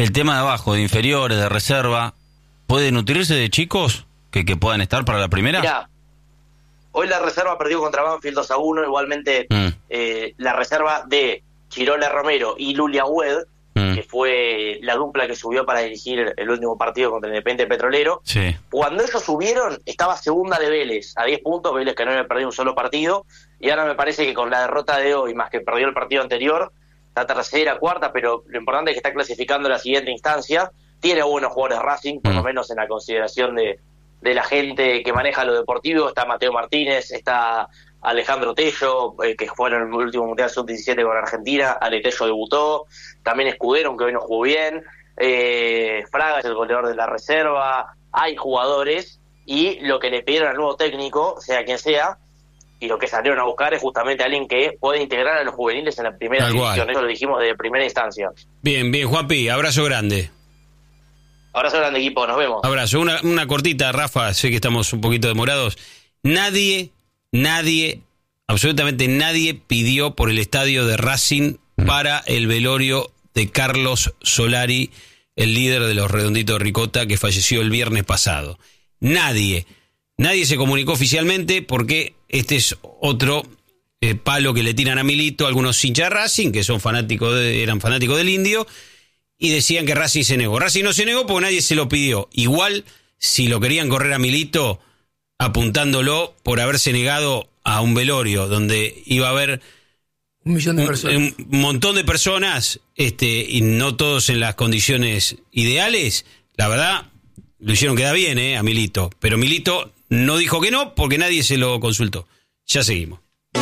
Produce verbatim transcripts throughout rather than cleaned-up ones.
el tema de abajo, de inferiores, de reserva, ¿puede nutrirse de chicos que, que puedan estar para la primera? Mirá, hoy la reserva perdió contra Banfield dos a uno, igualmente mm. eh, la reserva de Chirola Romero y Lulia Wed, mm. que fue la dupla que subió para dirigir el último partido contra el Independiente Petrolero. Sí. Cuando ellos subieron, estaba segunda de Vélez, a diez puntos, Vélez que no había perdido un solo partido, y ahora me parece que con la derrota de hoy, más que perdió el partido anterior, la tercera, cuarta, pero lo importante es que está clasificando la siguiente instancia, tiene buenos jugadores Racing, por mm. lo menos en la consideración de, de la gente que maneja lo deportivo. Está Mateo Martínez, está Alejandro Tello, eh, que fue en el último Mundial sub diecisiete con Argentina, Ale Tello debutó, también Escudero, aunque hoy no jugó bien, eh, Fraga es el goleador de la reserva, hay jugadores, y lo que le pidieron al nuevo técnico, sea quien sea, y lo que salieron a buscar es justamente alguien que puede integrar a los juveniles en la primera división. Eso lo dijimos desde primera instancia. Bien, bien, Juanpi, abrazo grande. Abrazo grande, equipo, nos vemos. Abrazo, una, una cortita, Rafa, sé que estamos un poquito demorados. Nadie, nadie, absolutamente nadie pidió por el estadio de Racing para el velorio de Carlos Solari, el líder de los Redonditos de Ricota, que falleció el viernes pasado. Nadie. Nadie se comunicó oficialmente porque este es otro eh, palo que le tiran a Milito algunos hinchas de Racing, que son fanáticos de, eran fanáticos del Indio, y decían que Racing se negó. Racing no se negó porque nadie se lo pidió. Igual, si lo querían correr a Milito, apuntándolo por haberse negado a un velorio donde iba a haber un millón de personas, un, un montón de personas, este, y no todos en las condiciones ideales, la verdad, lo hicieron quedar bien, eh, a Milito. Pero Milito no dijo que no porque nadie se lo consultó. Ya seguimos.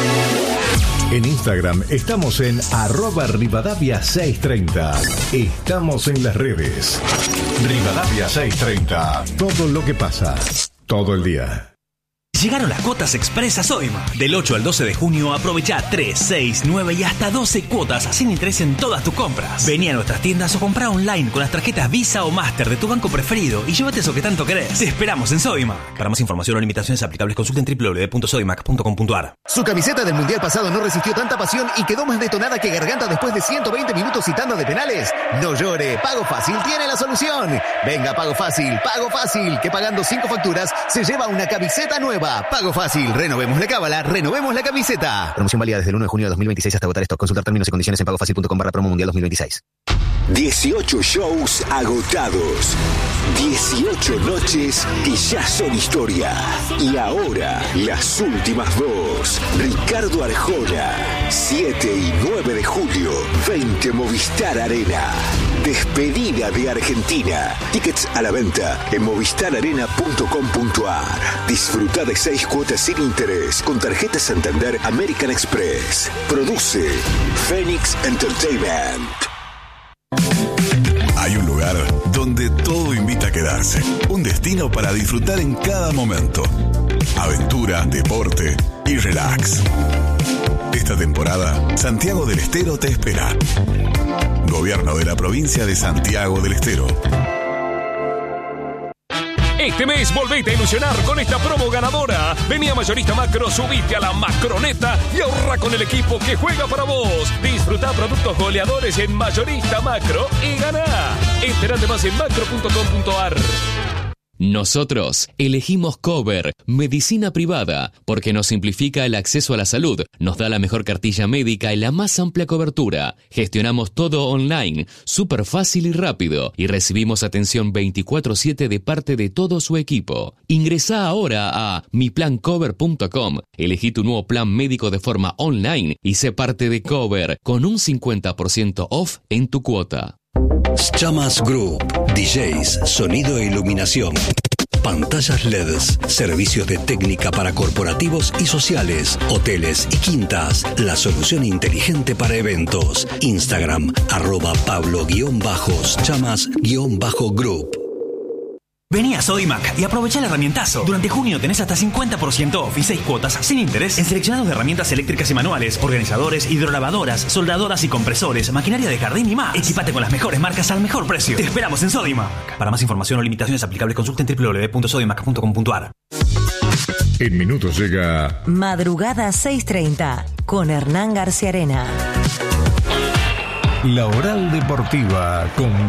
En Instagram estamos en arroba Rivadavia seiscientos treinta. Estamos en las redes. Rivadavia seiscientos treinta. Todo lo que pasa, todo el día. Llegaron las cuotas express a Sodimac. Del ocho al doce de junio aprovecha tres, seis, nueve y hasta doce cuotas sin interés en todas tus compras. Vení a nuestras tiendas o comprá online con las tarjetas Visa o Master de tu banco preferido y llévate eso que tanto querés. Te esperamos en Sodimac. Para más información o limitaciones aplicables consulten doble u doble u doble u punto sodimac punto com punto a r. Su camiseta del Mundial pasado no resistió tanta pasión y quedó más detonada que Garganta después de ciento veinte minutos y tanda de penales. No llore, Pago Fácil tiene la solución. Venga, Pago Fácil, Pago Fácil, que pagando cinco facturas se lleva una camiseta nueva. Pago Fácil, renovemos la cábala, renovemos la camiseta. Promoción válida desde el uno de junio de dos mil veintiséis hasta agotar stock. Consultar términos y condiciones en pagofacil.com barra promo mundial dos mil veintiséis. dieciocho shows agotados. dieciocho noches que ya son historia. Y ahora, las últimas dos. Ricardo Arjona. siete y nueve de julio. veinte Movistar Arena. Despedida de Argentina. Tickets a la venta en movistar arena punto com punto a r. Disfruta de seis cuotas sin interés con tarjeta Santander American Express. Produce Phoenix Entertainment. Hay un lugar donde todo invita a quedarse. Un destino para disfrutar en cada momento. Aventura, deporte y relax. Esta temporada, Santiago del Estero te espera. Gobierno de la provincia de Santiago del Estero. Este mes volvete a ilusionar con esta promo ganadora. Vení a Mayorista Macro, subite a la Macroneta y ahorra con el equipo que juega para vos. Disfruta productos goleadores en Mayorista Macro y ganá. Entérate más en macro punto com punto a r. Nosotros elegimos Cover, medicina privada, porque nos simplifica el acceso a la salud, nos da la mejor cartilla médica y la más amplia cobertura. Gestionamos todo online, súper fácil y rápido, y recibimos atención veinticuatro siete de parte de todo su equipo. Ingresá ahora a mi plan cover punto com, elegí tu nuevo plan médico de forma online y sé parte de Cover, con un cincuenta por ciento off en tu cuota. Chamas Group, D Js, sonido e iluminación, pantallas L E Ds, servicios de técnica para corporativos y sociales, hoteles y quintas, la solución inteligente para eventos. Instagram, arroba Pablo-Chamas-Group. Vení a Sodimac y aprovecha el herramientazo. Durante junio tenés hasta cincuenta por ciento off y seis cuotas sin interés en seleccionados de herramientas eléctricas y manuales, organizadores, hidrolavadoras, soldadoras y compresores, maquinaria de jardín y más. Equipate con las mejores marcas al mejor precio. Te esperamos en Sodimac. Para más información o limitaciones aplicables consulten doble u doble u doble u punto sodimac punto com punto a r. En minutos llega Madrugada seiscientos treinta con Hernán García Arena. La Oral Deportiva con